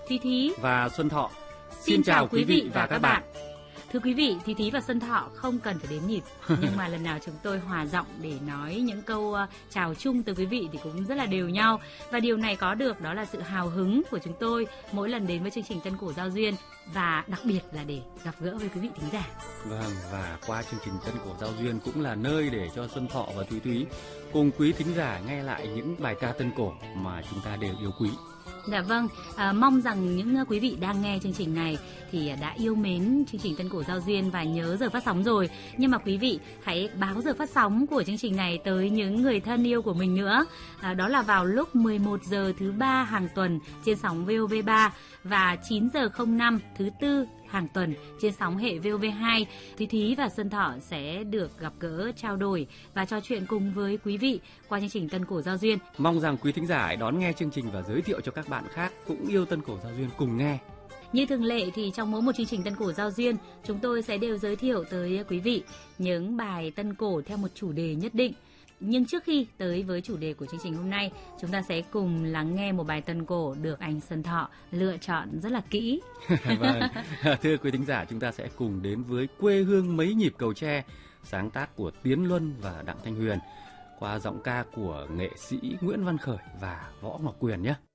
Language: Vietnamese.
Thúy Thí và Xuân Thọ. Xin chào quý vị và các bạn. Thưa quý vị, Thúy Thí và Xuân Thọ không cần phải đếm nhịp, nhưng mà lần nào chúng tôi hòa giọng để nói những câu chào chung tới quý vị thì cũng rất là đều nhau. Và điều này có được đó là sự hào hứng của chúng tôi mỗi lần đến với chương trình Tân Cổ Giao Duyên, và đặc biệt là để gặp gỡ với quý vị thính giả. Vâng, và qua chương trình Tân Cổ Giao Duyên cũng là nơi để cho Xuân Thọ và Thúy Thúy cùng quý thính giả nghe lại những bài ca tân cổ mà chúng ta đều yêu quý. Dạ vâng, mong rằng những quý vị đang nghe chương trình này thì đã yêu mến chương trình Tân Cổ Giao Duyên và nhớ giờ phát sóng rồi. Nhưng mà quý vị hãy báo giờ phát sóng của chương trình này tới những người thân yêu của mình nữa. Đó là vào lúc 11 giờ thứ 3 hàng tuần trên sóng VOV3 và 9 giờ 05 thứ tư hàng tuần trên sóng hệ VOV2. Thúy Thí và Xuân Thọ sẽ được gặp gỡ, trao đổi và trò chuyện cùng với quý vị qua chương trình Tân Cổ Giao Duyên. Mong rằng quý thính giả đón nghe chương trình và giới thiệu cho các bạn khác cũng yêu Tân Cổ Giao Duyên cùng nghe. Như thường lệ thì trong mỗi một chương trình Tân Cổ Giao Duyên, chúng tôi sẽ đều giới thiệu tới quý vị những bài tân cổ theo một chủ đề nhất định. Nhưng trước khi tới với chủ đề của chương trình hôm nay, chúng ta sẽ cùng lắng nghe một bài tân cổ được anh Xuân Thọ lựa chọn rất là kỹ. Vâng, thưa quý thính giả, chúng ta sẽ cùng đến với Quê hương mấy nhịp cầu tre, sáng tác của Tiến Luân và Đặng Thanh Huyền, qua giọng ca của nghệ sĩ Nguyễn Văn Khởi và Võ Ngọc Quyền nhé.